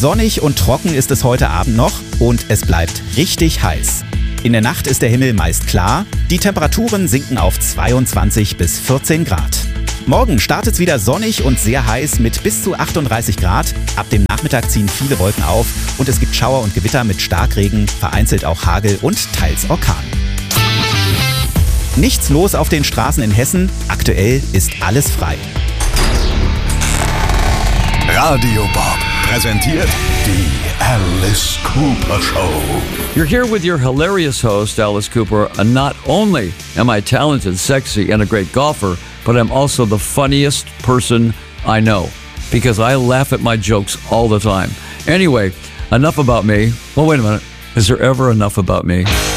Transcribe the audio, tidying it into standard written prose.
Sonnig und trocken ist es heute Abend noch und es bleibt richtig heiß. In der Nacht ist der Himmel meist klar, die Temperaturen sinken auf 22 bis 14 Grad. Morgen startet es wieder sonnig und sehr heiß mit bis zu 38 Grad. Ab dem Nachmittag ziehen viele Wolken auf und es gibt Schauer und Gewitter mit Starkregen, vereinzelt auch Hagel und teils Orkan. Nichts los auf den Straßen in Hessen, aktuell ist alles frei. Radio Bob präsentiert die Alice Cooper Show. You're here with your hilarious host, Alice Cooper, and not only am I talented, sexy, and a great golfer, but I'm also the funniest person I know because I laugh at my jokes all the time. Anyway, enough about me. Well, wait a minute. Is there ever enough about me?